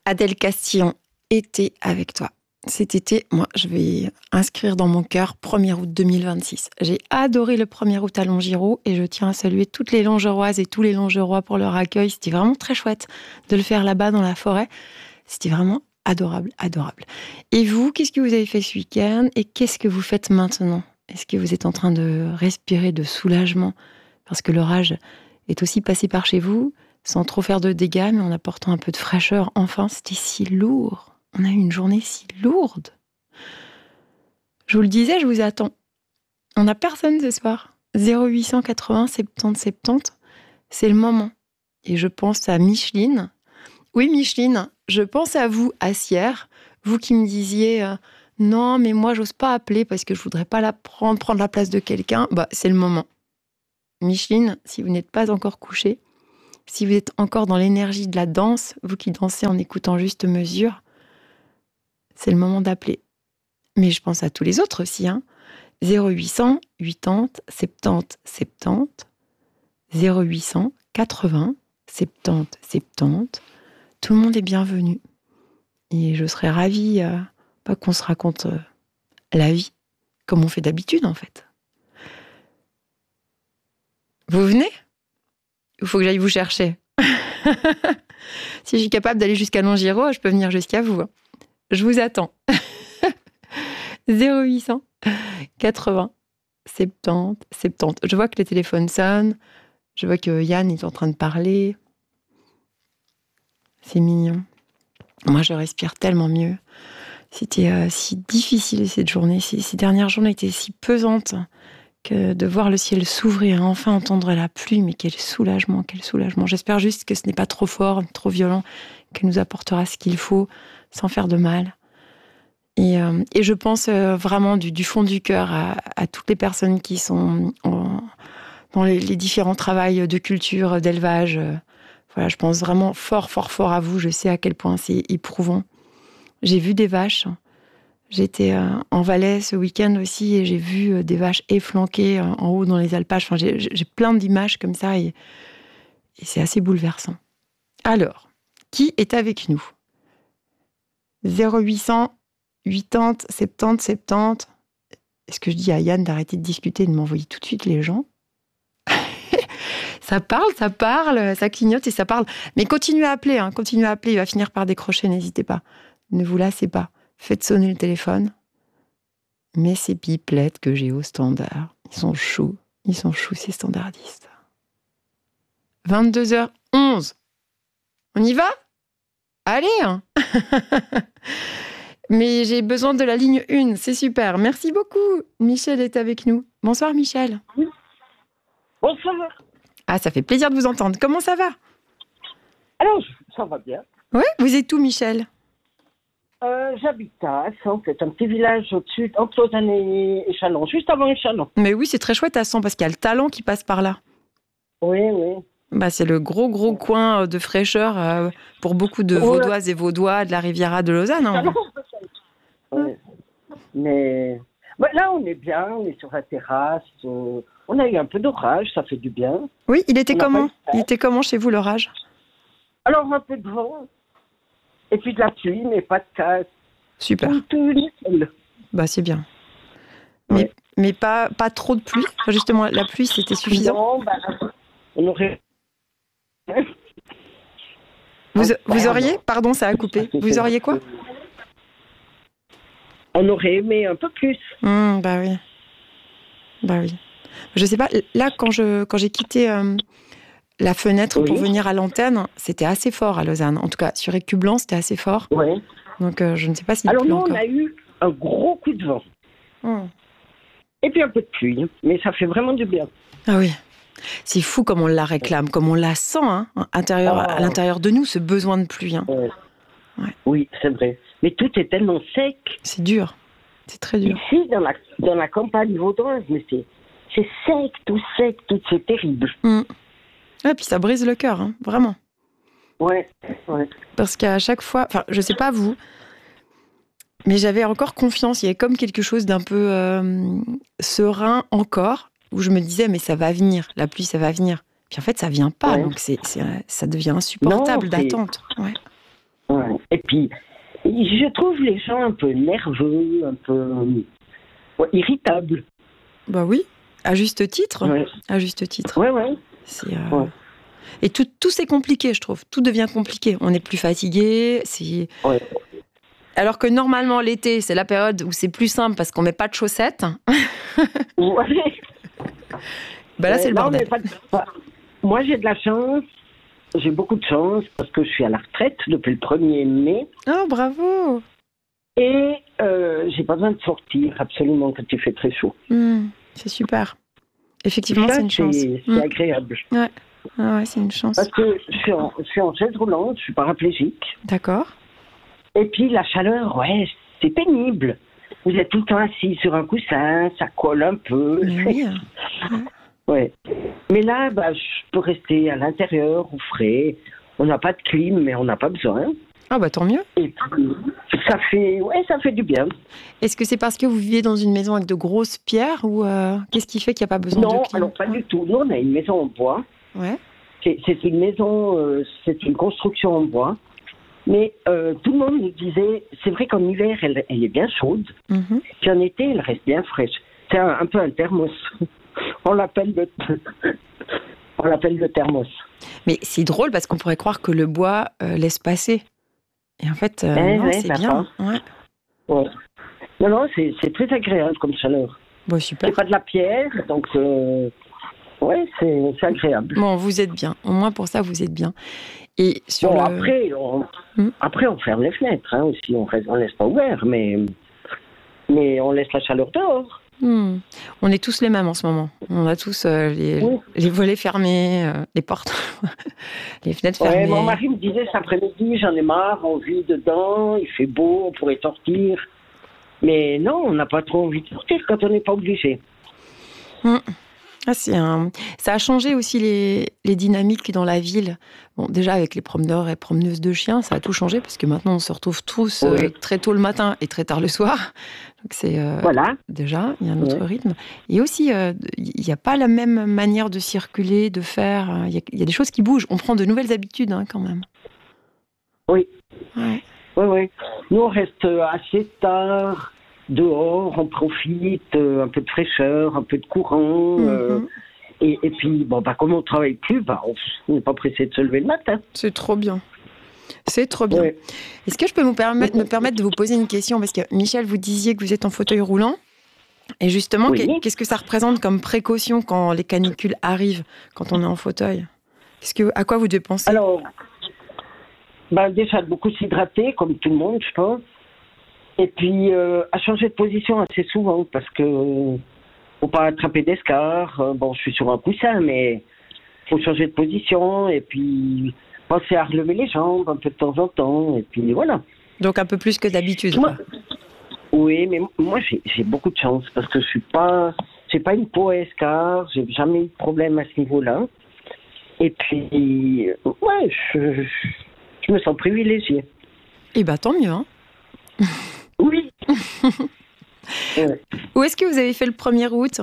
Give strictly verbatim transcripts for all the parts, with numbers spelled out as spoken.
Adèle Castillon, été avec toi. Cet été, moi, je vais inscrire dans mon cœur premier août deux mille vingt-six. J'ai adoré le premier août à Longiro et je tiens à saluer toutes les Longeroises et tous les Longerois pour leur accueil. C'était vraiment très chouette de le faire là-bas dans la forêt. C'était vraiment adorable, adorable. Et vous, qu'est-ce que vous avez fait ce week-end et qu'est-ce que vous faites maintenant ? Est-ce que vous êtes en train de respirer de soulagement parce que l'orage est aussi passé par chez vous sans trop faire de dégâts, mais en apportant un peu de fraîcheur? Enfin, c'était si lourd. On a eu une journée si lourde. Je vous le disais, je vous attends. On n'a personne ce soir. zéro huit cent quatre-vingts soixante-dix soixante-dix, c'est le moment. Et je pense à Micheline. Oui, Micheline, je pense à vous, à Sierre. Vous qui me disiez euh, « Non, mais moi, j'ose pas appeler parce que je voudrais pas la prendre, prendre la place de quelqu'un. » Bah, c'est le moment. Micheline, si vous n'êtes pas encore couchée, si vous êtes encore dans l'énergie de la danse, vous qui dansez en écoutant Juste Mesure, c'est le moment d'appeler. Mais je pense à tous les autres aussi. Hein. zéro huit cent quatre-vingts soixante-dix soixante-dix, zéro huit cent quatre-vingts soixante-dix soixante-dix. Tout le monde est bienvenu. Et je serais ravie euh, pas qu'on se raconte euh, la vie, comme on fait d'habitude en fait. Vous venez ? Il faut que j'aille vous chercher. Si je suis capable d'aller jusqu'à Longiro, je peux venir jusqu'à vous. Hein. Je vous attends. zéro huit cent quatre-vingts soixante-dix soixante-dix. Je vois que les téléphones sonnent. Je vois que Yann est en train de parler. C'est mignon. Moi, je respire tellement mieux. C'était euh, si difficile cette journée. Ces, ces dernières journées étaient si pesantes que de voir le ciel s'ouvrir et enfin entendre la pluie. Mais quel soulagement, quel soulagement. J'espère juste que ce n'est pas trop fort, trop violent, qu'elle nous apportera ce qu'il faut sans faire de mal. Et, euh, et je pense euh, vraiment du, du fond du cœur à, à toutes les personnes qui sont en, dans les, les différents travails de culture, d'élevage. Voilà, je pense vraiment fort, fort, fort à vous. Je sais à quel point c'est éprouvant. J'ai vu des vaches. J'étais euh, en Valais ce week-end aussi et j'ai vu euh, des vaches efflanquées euh, en haut dans les alpages. Enfin, j'ai, j'ai plein d'images comme ça et, et c'est assez bouleversant. Alors, qui est avec nous ? zéro huit cent quatre-vingts soixante-dix soixante-dix. Est-ce que je dis à Yann d'arrêter de discuter et de m'envoyer tout de suite les gens ? Ça parle, ça parle, ça clignote et ça parle. Mais continuez à appeler, hein, continuez à appeler. Il va finir par décrocher, n'hésitez pas. Ne vous lassez pas. Faites sonner le téléphone. Mais ces pipelettes que j'ai au standard, ils sont choux. Ils sont choux, ces standardistes. vingt-deux heures onze. On y va ? Allez, hein. Mais j'ai besoin de la ligne un, c'est super. Merci beaucoup. Michel est avec nous. Bonsoir, Michel. Bonsoir. Ah, ça fait plaisir de vous entendre. Comment ça va ? Alors, ça va bien. Oui, vous êtes où, Michel ? euh, J'habite à Assan, c'est un petit village au-dessus, entre Lausanne et Chalon, juste avant Chalon. Mais oui, c'est très chouette Assan, parce qu'il y a le Talent qui passe par là. Oui, oui. Bah, c'est le gros, gros coin de fraîcheur euh, pour beaucoup de Vaudoises et Vaudois de la Riviera de Lausanne. Hein. Ouais. Mais bah, là, on est bien, on est sur la terrasse. Euh, on a eu un peu d'orage, ça fait du bien. Oui, il était On comment Il était comment chez vous, l'orage ? Alors, un peu de vent, et puis de la pluie, mais pas de casse. Super. Tout, tout nickel. Bah, c'est bien. Mais, Ouais. mais pas, pas trop de pluie. Enfin, justement, la pluie, c'était suffisant. Non, bah, on aurait... Vous, vous auriez, pardon, ça a coupé. Vous auriez quoi ? On aurait aimé un peu plus. Mmh, bah oui. Bah oui. Je sais pas, là, quand, je, quand j'ai quitté euh, la fenêtre Oui. pour venir à l'antenne, c'était assez fort à Lausanne. En tout cas, sur Écublanc, c'était assez fort. Oui. Donc, euh, je ne sais pas s'il Alors pleut nous, encore. on a eu un gros coup de vent. Mmh. Et puis un peu de pluie. Mais ça fait vraiment du bien. Ah oui. C'est fou comme on la réclame, comme on la sent hein, intérieur, Oh. à l'intérieur de nous, ce besoin de pluie. Hein. Ouais. Ouais. Oui, c'est vrai. Mais tout est tellement sec. C'est dur. C'est très dur. Ici, dans la, dans la campagne vaudoise, mais c'est, c'est sec, tout sec, tout, c'est terrible. Mmh. Et puis ça brise le cœur, hein, vraiment. Ouais, ouais. Parce qu'à chaque fois, enfin, je sais pas vous, mais j'avais encore confiance. Il y avait comme quelque chose d'un peu euh, serein encore, où je me disais, mais ça va venir, la pluie, ça va venir. Puis en fait, ça vient pas, Ouais. donc c'est, c'est, ça devient insupportable Non, c'est- d'attente. Ouais. Ouais. Et puis, je trouve les gens un peu nerveux, un peu ouais, irritables. Bah oui, à juste titre. Ouais. À juste titre. Ouais, ouais. C'est, euh... ouais. Et tout, tout c'est compliqué, je trouve. Tout devient compliqué. On est plus fatigué. C'est... Ouais. Alors que normalement, l'été, c'est la période où c'est plus simple parce qu'on met pas de chaussettes. ouais. Bah là, c'est le non, bordel. mais pas... Moi, j'ai de la chance. J'ai beaucoup de chance parce que je suis à la retraite depuis le premier mai. Oh, bravo. Et euh, j'ai pas besoin de sortir absolument quand il fait très chaud. Mmh, c'est super. Effectivement, ça, c'est une chance. C'est, c'est mmh. agréable. Ouais. Ah ouais, c'est une chance. Parce que je suis en, je suis en chaise roulante, je suis paraplégique. D'accord. Et puis la chaleur, ouais, c'est pénible. Vous êtes tout le temps assis sur un coussin, ça colle un peu. Mais oui. ouais. Mais là, bah, je peux rester à l'intérieur, au frais. On n'a pas de clim, mais on n'a pas besoin. Ah bah tant mieux. Et puis, ça fait, ouais, ça fait du bien. Est-ce que c'est parce que vous vivez dans une maison avec de grosses pierres ou euh, qu'est-ce qui fait qu'il n'y a pas besoin non, de clim? Non, alors pas du tout. Nous, on a une maison en bois. Ouais. C'est, c'est une maison, euh, c'est une construction en bois. Mais euh, tout le monde nous disait, c'est vrai qu'en hiver, elle, elle est bien chaude. Mm-hmm. Puis en été, elle reste bien fraîche. C'est un, un peu un thermos. On l'appelle le, on l'appelle le thermos. Mais c'est drôle parce qu'on pourrait croire que le bois euh, laisse passer. Et en fait, euh, eh non, ouais, c'est bien. Ouais. Ouais. Non, non, c'est, c'est très agréable comme chaleur. Bon, super. C'est pas de la pierre, donc euh, ouais, c'est, c'est agréable. Bon, vous êtes bien. Au moins pour ça, vous êtes bien. Et sur bon, le... après, on, hmm? après, on ferme les fenêtres hein, aussi. On ne laisse pas ouvert, mais, mais on laisse la chaleur dehors. Hmm. On est tous les mêmes en ce moment. On a tous euh, les, oui. les volets fermés, euh, les portes, les fenêtres ouais, fermées. Mon mari me disait cet après-midi, j'en ai marre, on vit dedans, il fait beau, on pourrait sortir. Mais non, on n'a pas trop envie de sortir quand on n'est pas obligé. Hmm. Ah, c'est un... Ça a changé aussi les, les dynamiques dans la ville. Bon, déjà, avec les promeneurs et promeneuses de chiens, ça a tout changé parce que maintenant, on se retrouve tous oui. euh, très tôt le matin et très tard le soir. Donc, c'est euh, voilà. Déjà, il y a un autre oui. rythme. Et aussi, il euh, n'y a pas la même manière de circuler, de faire. Il y, y a des choses qui bougent. On prend de nouvelles habitudes, hein, quand même. Oui. Ouais. Oui, oui. Nous, on reste assez tard dehors, on profite, euh, un peu de fraîcheur, un peu de courant. Mm-hmm. Euh, et, et puis, bon, bah, comme on ne travaille plus, bah, on n'est pas pressé de se lever le matin. C'est trop bien. C'est trop bien. Ouais. Est-ce que je peux vous permettre, me permettre de vous poser une question? Parce que, Michel, vous disiez que vous êtes en fauteuil roulant. Et justement, oui. qu'est-ce que ça représente comme précaution quand les canicules arrivent, quand on est en fauteuil? Qu'est-ce que, à quoi vous devez penser? Alors, bah, déjà, beaucoup s'hydrater, comme tout le monde, je pense. Et puis, euh, à changer de position assez souvent, parce que euh, faut pas attraper d'escar. Euh, bon, je suis sur un coussin, mais faut changer de position. Et puis, penser à relever les jambes un peu de temps en temps. Et puis, voilà. Donc, un peu plus que d'habitude. Moi, oui, mais moi, j'ai, j'ai beaucoup de chance, parce que je suis pas... J'ai pas une peau à escar. J'ai jamais eu de problème à ce niveau-là. Et puis, ouais, je, je me sens privilégiée. Eh bien, tant mieux, hein. Oui. ouais. Où est-ce que vous avez fait le premier août?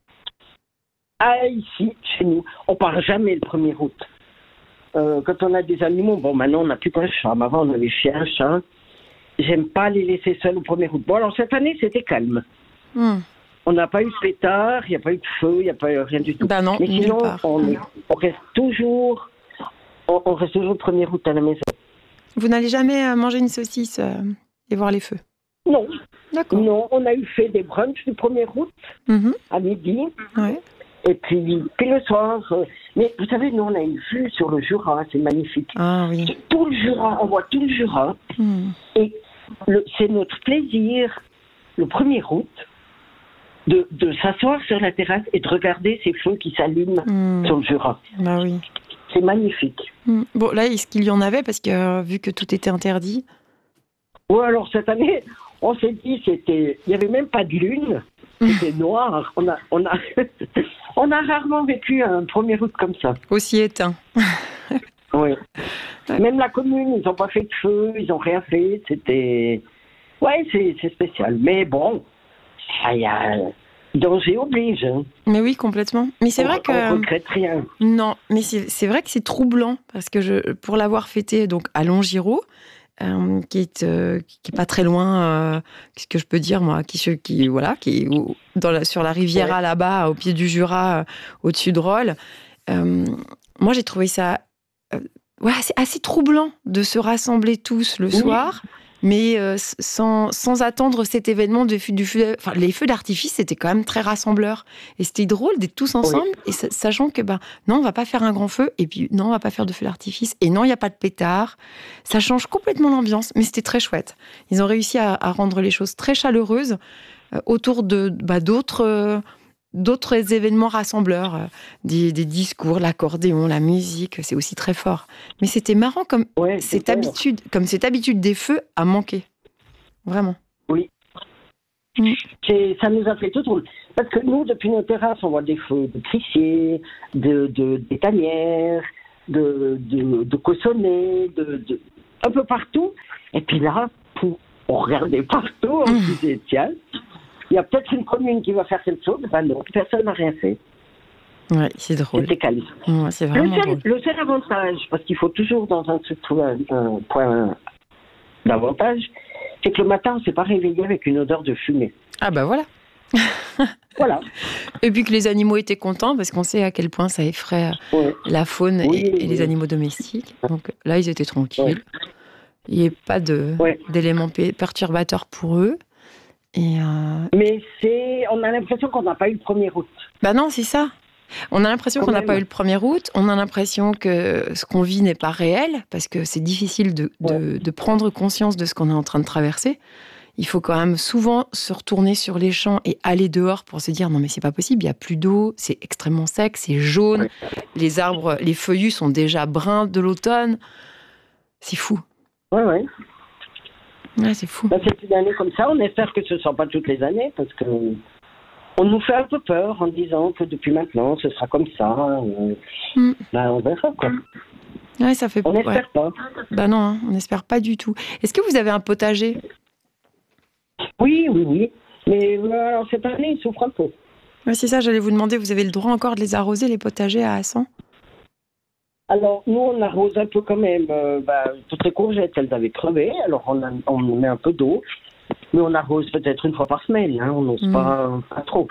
Ah, ici, chez nous. On part jamais le premier août. Euh, quand on a des animaux, bon, maintenant, on n'a plus qu'un chat. Mais avant, on avait chien, un chat. J'aime pas les laisser seuls au premier août. Bon, alors, cette année, c'était calme. Mm. On n'a pas eu de pétard, il n'y a pas eu de feu, il n'y a pas eu rien du tout. Ben non, mais sinon, on, on reste toujours... On, on reste toujours le premier août à la maison. Vous n'allez jamais manger une saucisse euh, et voir les feux? Non. D'accord. Non, on a eu fait des brunchs du premier août mm-hmm. à midi. Ouais. Et puis, puis le soir. Euh, mais vous savez, nous, on a une vue sur le Jura, c'est magnifique. Ah oui. C'est tout le Jura, on voit tout le Jura. Mm. Et le, c'est notre plaisir, le premier août, de, de s'asseoir sur la terrasse et de regarder ces feux qui s'allument mm. sur le Jura. Bah oui. C'est magnifique. Mm. Bon, là, est-ce qu'il y en avait? Parce que euh, vu que tout était interdit. Oui, alors cette année, on s'est dit, c'était, il n'y avait même pas de lune, c'était noir. On a, on a, on a rarement vécu un premier août comme ça. Aussi éteint. Oui. Ouais. Même la commune, ils n'ont pas fait de feu, ils n'ont rien fait. C'était, ouais, c'est, c'est spécial. Mais bon, il y a danger oblige. Hein. Mais oui, complètement. Mais c'est on, vrai que on regrette rien. Non, mais c'est, c'est vrai que c'est troublant parce que je, pour l'avoir fêté donc à Longiro. euh, qui est euh, qui est pas très loin. Euh, qu'est-ce que je peux dire moi, qui qui voilà, qui est dans la, sur la Riviera ouais. là-bas, au pied du Jura, euh, au-dessus de Rolle. Euh, moi, j'ai trouvé ça euh, ouais, assez, assez troublant de se rassembler tous le oui. soir. Mais euh, sans, sans attendre cet événement de, du feu, enfin, les feux d'artifice, c'était quand même très rassembleur. Et c'était drôle d'être tous ensemble, oui. et sachant que ben, non, on va pas faire un grand feu, et puis non, on va pas faire de feu d'artifice, et non, il n'y a pas de pétard. Ça change complètement l'ambiance, mais c'était très chouette. Ils ont réussi à, à rendre les choses très chaleureuses euh, autour de, bah, d'autres... Euh, d'autres événements rassembleurs, euh, des, des discours, l'accordéon, la musique, c'est aussi très fort. Mais c'était marrant comme, ouais, cette, habitude, comme cette habitude des feux a manqué. Vraiment. Oui. Mm. Ça nous a fait tout drôle. Parce que nous, depuis nos terrasses, on voit des feux de crissiers, de, de, des tanières, de, de, de cossonnets, de, de, un peu partout. Et puis là, on regardait partout, on se disait, tiens, il y a peut-être une commune qui va faire quelque chose. Ben non, personne n'a rien fait. Oui, c'est drôle. C'était calme. Ouais, c'est vraiment le, seul, drôle. le seul avantage, parce qu'il faut toujours dans un truc trouver un, un point d'avantage, c'est que le matin, on ne s'est pas réveillé avec une odeur de fumée. Ah ben voilà. Voilà. Et puis que les animaux étaient contents, parce qu'on sait à quel point ça effraie ouais. la faune oui, et, et oui. les animaux domestiques. Donc là, ils étaient tranquilles. Ouais. Il n'y a pas de, ouais. d'éléments perturbateurs pour eux. Et euh... Mais c'est, on a l'impression qu'on n'a pas eu le premier août. Bah non, c'est ça. On a l'impression Quand qu'on n'a pas eu le premier août. On a l'impression que ce qu'on vit n'est pas réel, parce que c'est difficile de, ouais. de, de prendre conscience de ce qu'on est en train de traverser. Il faut quand même souvent se retourner sur les champs et aller dehors pour se dire non mais c'est pas possible, il y a plus d'eau, c'est extrêmement sec, c'est jaune, ouais. les arbres, les feuillus sont déjà bruns de l'automne. C'est fou. Ouais, ouais. Ouais, c'est fou. Ben, c'est une année comme ça. On espère que ce ne sera pas toutes les années, parce que on nous fait un peu peur en disant que depuis maintenant, ce sera comme ça. Euh, mm. Ben, on verra, quoi. Ouais, ça fait... On n'espère ouais. pas. Ben non, hein, on n'espère pas du tout. Est-ce que vous avez un potager ? Oui, oui, oui. Mais alors, cette année, il souffre un peu. Ouais, c'est ça, j'allais vous demander, vous avez le droit encore de les arroser, les potagers à Hassan ? Alors, nous, on arrose un peu quand même. Euh, bah, toutes les courgettes, elles avaient crevé. Alors, on, a, on met un peu d'eau. Mais on arrose peut-être une fois par semaine. Hein, on n'ose mmh. pas, pas trop.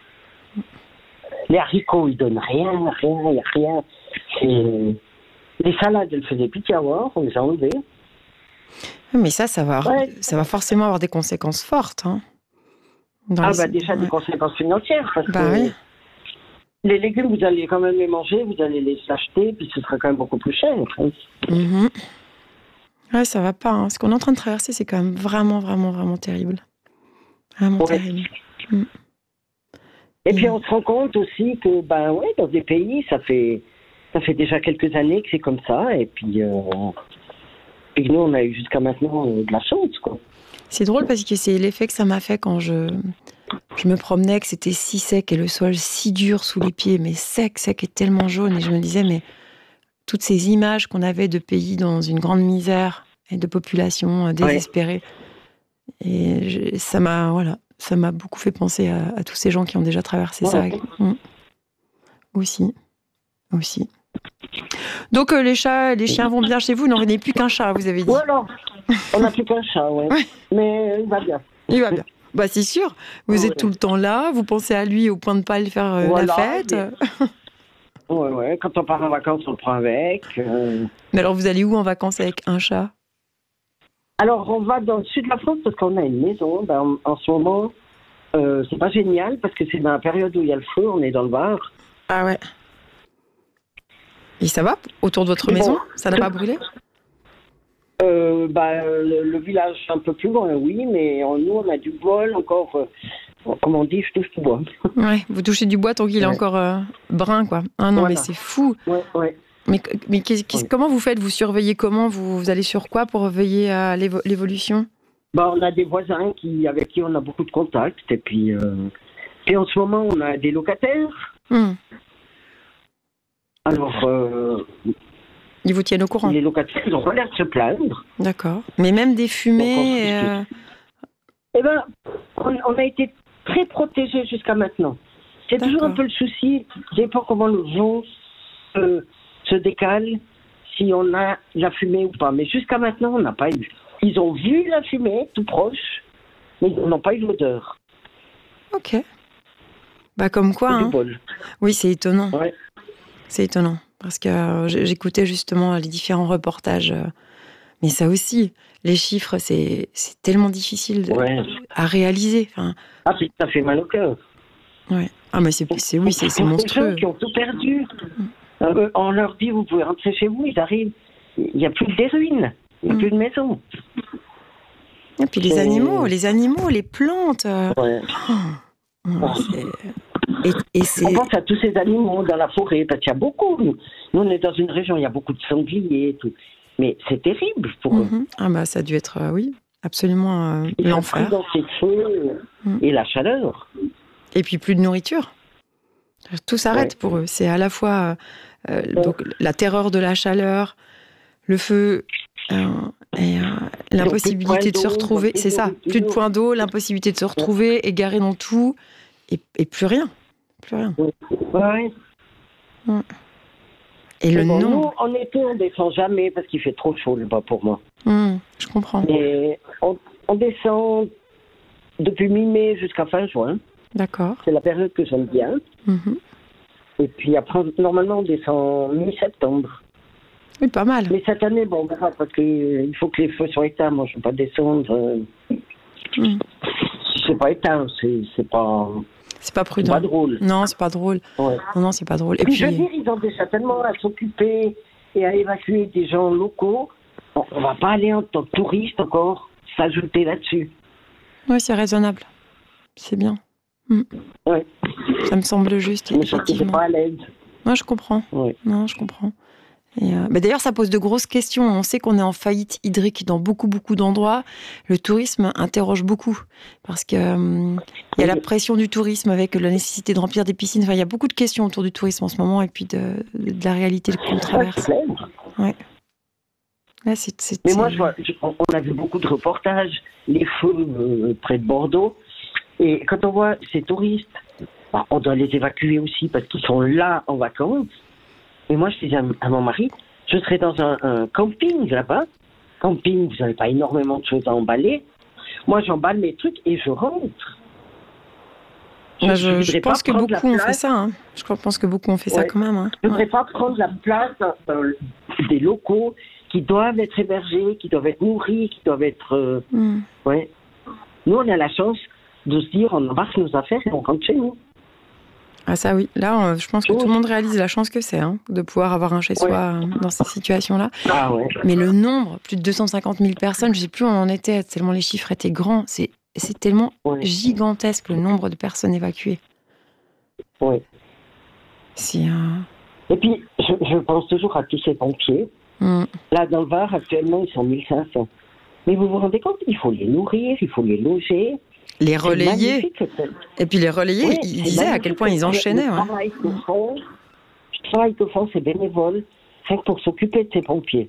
Les haricots, ils donnent rien, rien, il n'y a rien. Et les salades, elles faisaient pitié à voir. On les a enlevées. Mais ça, ça va, ouais. ça va forcément avoir des conséquences fortes. Hein, ah, les... bah déjà, ouais. des conséquences financières. Parce bah que... oui. Les légumes, vous allez quand même les manger, vous allez les acheter, puis ce sera quand même beaucoup plus cher. Mmh. Ouais, ça va pas. Hein. Ce qu'on est en train de traverser, c'est quand même vraiment, vraiment, vraiment terrible. Vraiment ouais. terrible. Mmh. Et mmh. puis on se rend compte aussi que, ben ouais, dans des pays, ça fait, ça fait déjà quelques années que c'est comme ça, et puis, euh, puis nous, on a eu jusqu'à maintenant euh, de la chance, quoi. C'est drôle parce que c'est l'effet que ça m'a fait quand je... Je me promenais, que c'était si sec et le sol si dur sous les pieds, mais sec, sec et tellement jaune. Et je me disais, mais toutes ces images qu'on avait de pays dans une grande misère et de populations désespérées, ouais. et je, ça m'a, voilà, ça m'a beaucoup fait penser à, à tous ces gens qui ont déjà traversé ouais. ça. Mmh. Aussi, aussi. Donc euh, les chats, les chiens vont bien chez vous. Non, vous n'avez plus qu'un chat, vous avez dit. Voilà, on n'a plus qu'un chat, ouais. ouais. Mais il va bien. Il va bien. Bah c'est sûr, vous oh, êtes ouais. tout le temps là, vous pensez à lui au point de ne pas le faire euh, voilà, la fête. Mais... ouais, ouais, quand on part en vacances, on le prend avec. Euh... Mais alors vous allez où en vacances avec un chat ? Alors on va dans le sud de la France parce qu'on a une maison. Ben, en, en ce moment, euh, c'est pas génial parce que c'est dans la période où il y a le feu, on est dans le Var. Ah ouais. Et ça va autour de votre Mais maison ? Bon, ça n'a pas brûlé ? Euh, bah, le, le village un peu plus loin, oui, mais en, nous, on a du bois encore, euh, comme on dit, je touche du bois. Ouais, vous touchez du bois tant qu'il ouais. est encore euh, brun, quoi. Ah non, voilà. mais c'est fou. Ouais, ouais. Mais, mais qu'est-ce, qu'est-ce, ouais. comment vous faites ? Vous surveillez comment ? vous, vous allez sur quoi pour veiller à l'évo- l'évolution ? Bah, on a des voisins qui, avec qui on a beaucoup de contacts, et puis, euh, et en ce moment, on a des locataires. Hum. Alors... Euh, Ils vous tiennent au courant ? Les locataires, ils ont pas l'air de se plaindre. D'accord. Mais même des fumées et euh... Eh bien, on, on a été très protégés jusqu'à maintenant. C'est D'accord. toujours un peu le souci. Je ne sais pas comment le vent se, se décale. si on a la fumée ou pas. Mais jusqu'à maintenant, on n'a pas eu. Ils ont vu la fumée tout proche, mais ils n'ont pas eu l'odeur. Ok. Bah comme quoi. C'est Hein. du bol. Oui, c'est étonnant. Ouais. C'est étonnant. Parce que euh, j'écoutais justement les différents reportages. Euh, mais ça aussi, les chiffres, c'est, c'est tellement difficile de, Ouais. à réaliser. Enfin, Ah, puis ça fait mal au cœur. ouais. Ah, mais c'est, c'est oui, c'est, c'est Pour monstrueux. les gens qui ont tout perdu, euh, on leur dit, vous pouvez rentrer chez vous, ils arrivent. Il n'y a plus que des ruines. Il n'y a Mm. plus de maison. Et puis les C'est- animaux, les animaux, les plantes. euh, Ouais. oh, c'est... Et, et c'est... On pense à tous ces animaux dans la forêt, parce qu'il y a beaucoup. Nous, Nous, on est dans une région, il y a beaucoup de sangliers et tout. Mais c'est terrible pour eux. Mhm. Ah bah ça a dû être, euh, oui, absolument euh, Ils sont l'enfer. pris dans ces feux Mm. et la chaleur. Et puis plus de nourriture. Tout s'arrête Ouais. pour eux. C'est à la fois euh, donc, la terreur de la chaleur, le feu euh, et euh, l'impossibilité de se d'eau, retrouver. plus de C'est ça, nourriture. plus de points d'eau, l'impossibilité de se retrouver, égaré dans tout, et, et plus rien. Plus rien. Ouais. Et le Mais bon, nous, nombre. en été, on descend jamais parce qu'il fait trop chaud là-bas pour moi. Hum, je comprends. Mais on, on descend depuis mi-mai jusqu'à fin juin. D'accord. C'est la période que j'aime bien. Mhm. Et puis après, normalement, on descend mi-septembre. Oui, pas mal. Mais cette année, bon, on verra parce qu'il faut que les feux soient éteints. Moi, je ne vais pas descendre. Euh, Hum. si c'est pas éteint, c'est, c'est pas, C'est pas c'est prudent. pas drôle. Non, c'est pas drôle. Ouais. Non, non, c'est pas drôle. Et Puis, je veux puis, dire, ils ont déjà tellement à s'occuper et à évacuer des gens locaux. On ne va pas aller en tant que touriste encore s'ajouter là-dessus. oui, c'est raisonnable. C'est bien. Hum. Ouais. Ça me semble juste, Mais je ne effectivement. pas à l'aise. Moi, je comprends. Ouais. Non, je comprends. Et euh, bah d'ailleurs, ça pose de grosses questions. On sait qu'on est en faillite hydrique dans beaucoup, beaucoup d'endroits. Le tourisme interroge beaucoup parce que euh, il y a la pression du tourisme avec la nécessité de remplir des piscines. Enfin, il y a beaucoup de questions autour du tourisme en ce moment et puis de, de la réalité qu'on traverse. Ouais. Là, c'est, c'est, Mais c'est... moi, je vois, je- on on a vu beaucoup de reportages, les feux euh, près de Bordeaux. Et quand on voit ces touristes, bah, on doit les évacuer aussi parce qu'ils sont là en vacances. Et moi, je disais à, à mon mari, je serais dans un, un camping là-bas. Camping, vous n'avez pas énormément de choses à emballer. Moi, j'emballe mes trucs et je rentre. Bah, je, je voudrais pas pense que prendre la beaucoup ont fait place. ça. Hein. Je pense que beaucoup ont fait ça Ouais. quand même. Hein. Je ne voudrais Ouais. pas prendre la place euh, des locaux qui doivent être hébergés, qui doivent être nourris, qui doivent être... euh, Hum. ouais. Nous, on a la chance de se dire, on embarque nos affaires et on rentre chez nous. Ah ça oui, là euh, je pense que tout le monde réalise la chance que c'est hein, de pouvoir avoir un chez-soi Ouais. euh, dans ces situations-là. Ah ouais. Mais le nombre, plus de deux cent cinquante mille personnes, je sais plus où on en était, tellement les chiffres étaient grands, c'est, c'est tellement Ouais. gigantesque le nombre de personnes évacuées. Ouais. C'est un... Et puis, je, je pense toujours à tous ces pompiers. Hum. Là, dans le Var, actuellement, ils sont mille cinq cents. Mais vous vous rendez compte, il faut les nourrir, il faut les loger. Les C'est relayer, magnifique, cette- et puis les relayer, Ouais, ils c'est disaient à magnifique. quel point ils enchaînaient. Le Ouais. travail que font, le travail que font ces bénévoles, rien que pour s'occuper de ces pompiers.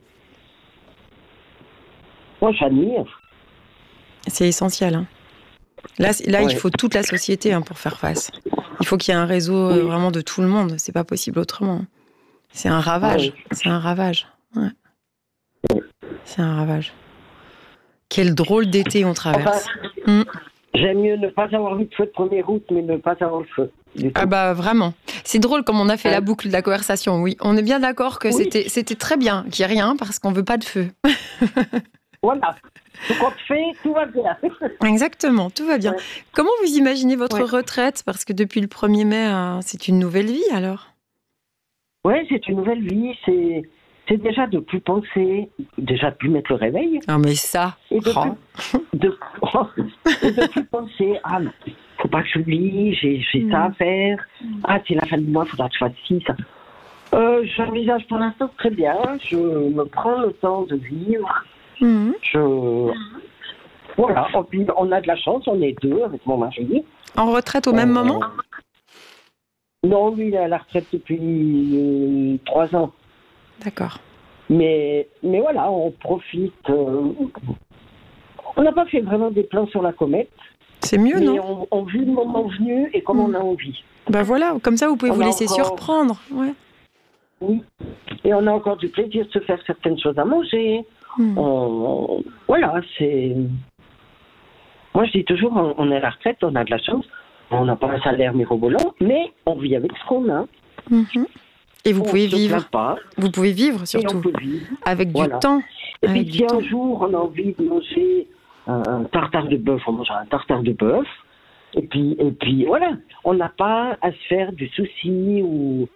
Moi, j'admire. C'est essentiel. Hein. Là, c'est- là Ouais. il faut toute la société hein, pour faire face. Il faut qu'il y ait un réseau euh, Oui. vraiment de tout le monde, c'est pas possible autrement. C'est un ravage, Ah oui. c'est un ravage. Ouais. C'est un ravage. Quel drôle d'été on traverse. Enfin, Mm. j'aime mieux ne pas avoir eu de feu de première route, mais ne pas avoir le feu. Du tout. Ah bah vraiment. C'est drôle comme on a fait Ouais. la boucle de la conversation. Oui, on est bien d'accord que Oui. c'était, c'était très bien qu'il n'y ait rien parce qu'on veut pas de feu. Voilà. Tout compte fait, tout va bien. Exactement, tout va bien. Ouais. Comment vous imaginez votre Ouais. retraite? Parce que depuis le premier mai, euh, c'est une nouvelle vie alors. Oui, c'est une nouvelle vie. C'est, c'est déjà de plus penser, déjà de plus mettre le réveil. Ah mais ça. Et de, Oh. plus, de, et de plus penser, ah, non, faut pas que j'oublie, j'ai, j'ai Mm. ça à faire. Ah, c'est la fin du mois, il faudra que je fasse ci, ça. Euh, j'envisage pour l'instant très bien. Je me prends le temps de vivre. Mhm. Je... Voilà. Et puis, on a de la chance, on est deux avec mon mari. En retraite au même Euh, moment? Non, lui, il est à la retraite depuis euh, trois ans. D'accord. Mais, mais voilà, on profite. euh, On n'a pas fait vraiment des plans sur la comète, C'est mieux, mais non? on, on vit le moment venu et comme Mm. on a envie. Bah voilà, comme ça vous pouvez On vous a laisser encore- surprendre. Ouais. oui. Et on a encore du plaisir de se faire certaines choses à manger. Mmh. On, voilà, c'est... Moi, je dis toujours, on, on est à la retraite, on a de la chance. On n'a pas un salaire mirobolant, mais on vit avec ce qu'on a. Mmh. Et vous on pouvez vivre. Pas. Vous pouvez vivre, surtout. Et on peut vivre. Avec voilà. du temps. Et avec puis, si un jour, on a envie de manger un, un tartare de bœuf, on mange un tartare de bœuf. Et puis, et puis, voilà. On n'a pas à se faire du souci ou...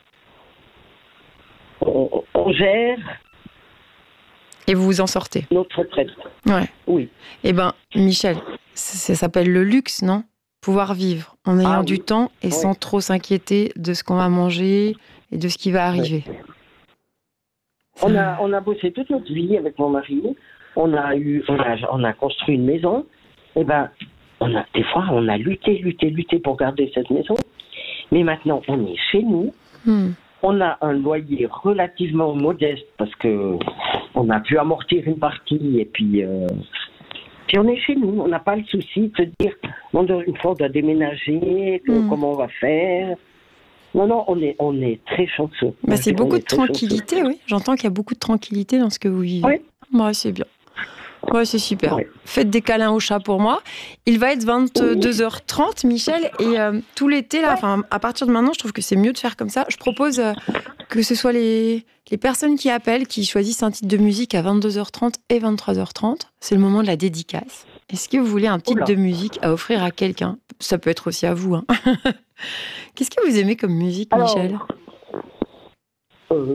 On, on gère. Et vous vous en sortez. Notre retraite. Ouais. Oui. Eh bien, Michel, ça, ça s'appelle le luxe, non? Pouvoir vivre en ayant ah, du oui. temps et oui. sans trop s'inquiéter de ce qu'on va manger et de ce qui va arriver. Oui. On a, on a bossé toute notre vie avec mon mari. On a eu, on a, on a construit une maison. Et ben, on a, des fois, on a lutté, lutté, lutté pour garder cette maison. Mais maintenant, on est chez nous. Hmm. On a un loyer relativement modeste parce que on a pu amortir une partie et puis, euh, puis on est chez nous. On n'a pas le souci de se dire bon, une fois on doit déménager, que, mmh. comment on va faire. Non, non, on est, on est très chanceux. Bah, c'est beaucoup de tranquillité, chanceux. Oui. J'entends qu'il y a beaucoup de tranquillité dans ce que vous vivez. Oui. Ouais, c'est bien. Ouais, c'est super. Ouais. Faites des câlins au chat pour moi. Il va être vingt-deux heures trente, Michel, et euh, tout l'été, là, enfin, à partir de maintenant, je trouve que c'est mieux de faire comme ça. Je propose euh, que ce soit les, les personnes qui appellent, qui choisissent un titre de musique à vingt-deux heures trente et vingt-trois heures trente. C'est le moment de la dédicace. Est-ce que vous voulez un titre Oula. de musique à offrir à quelqu'un? Ça peut être aussi à vous. Hein. Qu'est-ce que vous aimez comme musique, Alors, Michel euh,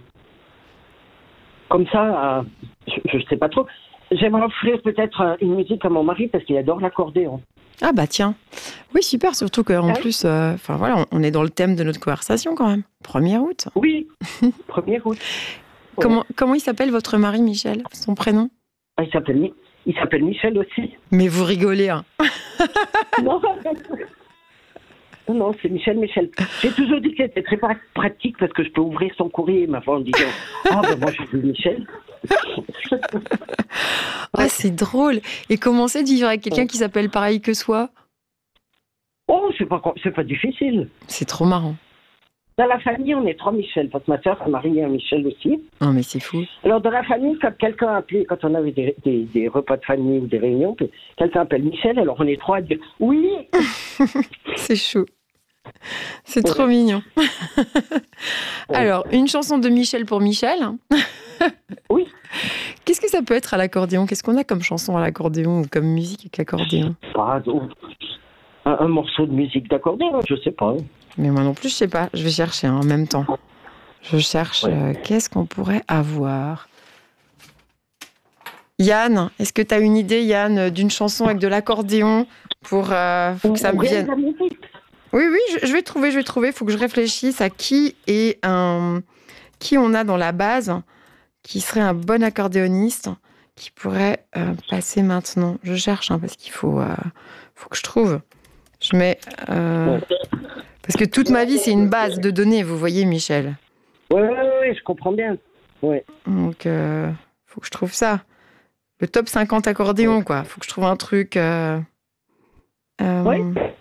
Comme ça, euh, je ne sais pas trop. J'aimerais offrir peut-être une musique à mon mari parce qu'il adore l'accordéon. Ah bah tiens. Oui, super, surtout qu'en ouais. plus, euh, enfin voilà, on est dans le thème de notre conversation quand même. premier août. Oui, premier août. comment, ouais. comment il s'appelle votre mari, Michel? Son prénom? ah, Il s'appelle il s'appelle Michel aussi. Mais vous rigolez, hein? Non, non, c'est Michel Michel. J'ai toujours dit que c'était très pratique parce que je peux ouvrir son courrier ma foi en disant ah ben moi je suis Michel. Ah, c'est drôle. Et comment c'est de vivre avec quelqu'un qui s'appelle pareil que soi? Oh, c'est pas, c'est pas difficile. C'est trop marrant. Dans la famille, on est trois Michel. Parce que ma soeur, sa mari est un Michel aussi. Oh, mais c'est fou. Alors, dans la famille, quand quelqu'un appelait, quand on avait des, des, des repas de famille ou des réunions, quelqu'un appelle Michel, alors on est trois à dire oui. C'est chaud. C'est ouais. trop mignon. Alors, une chanson de Michel pour Michel. Oui. Qu'est-ce que ça peut être à l'accordéon? Qu'est-ce qu'on a comme chanson à l'accordéon ou comme musique avec l'accordéon? Pas un, un morceau de musique d'accordéon, je sais pas. Mais moi non plus, je sais pas. Je vais chercher hein, en même temps. Je cherche ouais. euh, qu'est-ce qu'on pourrait avoir. Yann, est-ce que tu as une idée, Yann, d'une chanson avec de l'accordéon pour euh, faut que ça me vienne? Oui, oui, je, je vais trouver, je vais trouver. Il faut que je réfléchisse à qui est un, qui on a dans la base, qui serait un bon accordéoniste, qui pourrait euh, passer maintenant. Je cherche, hein, parce qu'il faut, euh, faut que je trouve. Je mets... Euh, parce que toute ma vie, c'est une base de données, vous voyez, Michel. Oui, oui, oui, je comprends bien. Ouais. Donc, il euh, faut que je trouve ça. Le top cinquante accordéon, quoi. Il faut que je trouve un truc... Euh, euh, oui.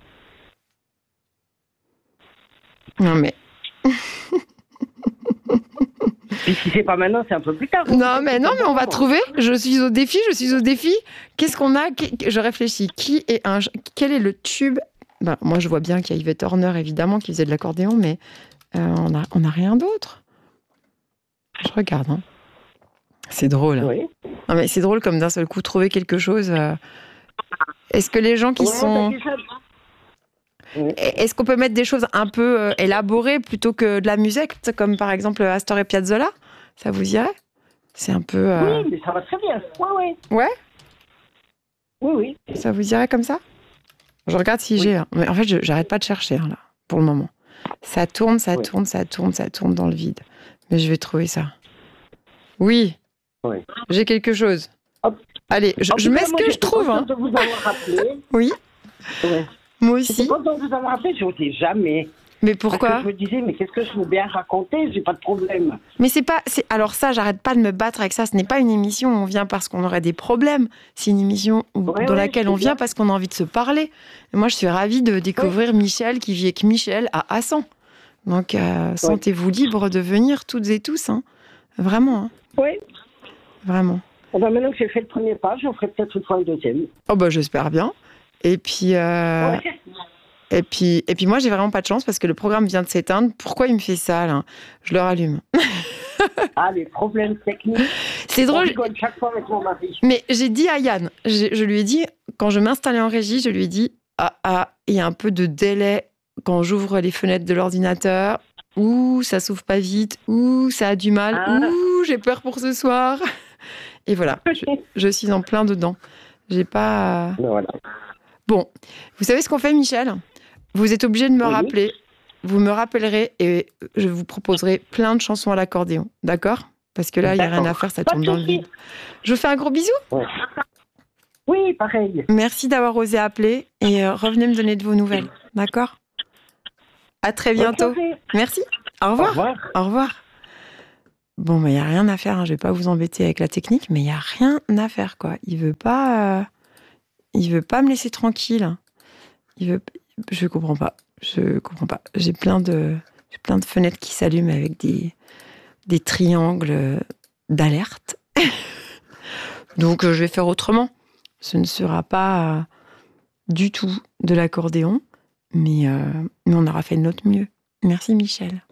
Non, mais... Puis si c'est pas maintenant, c'est un peu plus tard. Non, mais non, mais on va trouver. Je suis au défi, je suis au défi. Qu'est-ce qu'on a? Je réfléchis. Qui est un... Quel est le tube? Ben, moi, je vois bien qu'il y a Yvette Horner, évidemment, qui faisait de l'accordéon, mais euh, on n'a on a rien d'autre. Je regarde. Hein. C'est drôle. Hein. Oui. Non, mais c'est drôle comme d'un seul coup trouver quelque chose. Euh... Est-ce que les gens qui ouais, sont... Oui. Est-ce qu'on peut mettre des choses un peu euh, élaborées plutôt que de la musique, comme par exemple Astor et Piazzolla? Ça vous irait? C'est un peu... Euh... Oui, mais ça va très bien. Ouais, ouais. Ouais? Oui, oui. Ça vous irait comme ça? Je regarde si oui. j'ai... Hein. Mais en fait, je, j'arrête pas de chercher, hein, là, pour le moment. Ça tourne, ça oui. tourne, ça tourne, ça tourne dans le vide. Mais je vais trouver ça. Oui. Oui. J'ai quelque chose. Hop. Allez, je, je mets ce que je trouve. Hein. De vous avoir rappelé. Oui. Ouais. Moi aussi. J'étais contente de vous avoir rappelé, je n'osais jamais. Mais pourquoi? Parce que je me disais, mais qu'est-ce que je veux bien raconter? J'ai pas de problème. Mais c'est pas... C'est, alors ça, j'arrête pas de me battre avec ça. Ce n'est pas une émission où on vient parce qu'on aurait des problèmes. C'est une émission où, ouais, dans ouais, laquelle on vient bien. Parce qu'on a envie de se parler. Et moi, je suis ravie de découvrir ouais. Michel qui vit avec Michel à Hassan. Donc, euh, sentez-vous libre de venir toutes et tous. Hein. Vraiment. Hein. Oui. Vraiment. Eh ben, maintenant que j'ai fait le premier pas, j'en ferai peut-être une fois un deuxième. Oh, bah, j'espère bien. Et puis, euh, Ouais. et puis, et puis moi, j'ai vraiment pas de chance parce que le programme vient de s'éteindre. Pourquoi il me fait ça, là? Je le rallume. Ah, les problèmes techniques. C'est On drôle. rigole chaque fois avec mon mari. Mais j'ai dit à Yann, j'ai- je lui ai dit, quand je m'installais en régie, je lui ai dit, ah, ah, il y a un peu de délai quand j'ouvre les fenêtres de l'ordinateur. Ouh, ça s'ouvre pas vite. Ouh, ça a du mal. Ah. Ouh, j'ai peur pour ce soir. Et voilà, je, je suis en plein dedans. J'ai pas. Voilà. Bon, vous savez ce qu'on fait, Michel? Vous êtes obligé de me Oui. rappeler. Vous me rappellerez et je vous proposerai plein de chansons à l'accordéon. D'accord? Parce que là, il n'y a rien à faire, ça Pas tombe de dans le souci. vide. Je vous fais un gros bisou. Ouais. Oui, pareil. Merci d'avoir osé appeler et euh, revenez me donner de vos nouvelles. D'accord? À très bientôt. Bonne soirée. Merci. Au revoir. Au revoir. Au revoir. Bon, il n'y a rien à faire. Hein. Je ne vais pas vous embêter avec la technique, mais il n'y a rien à faire, quoi. Il veut pas... euh, Il veut pas me laisser tranquille. Il veut... Je comprends pas. Je comprends pas. J'ai plein de, j'ai plein de fenêtres qui s'allument avec des, des triangles d'alerte. Donc, je vais faire autrement. Ce ne sera pas euh, du tout de l'accordéon, mais, euh, mais on aura fait de notre mieux. Merci, Michel.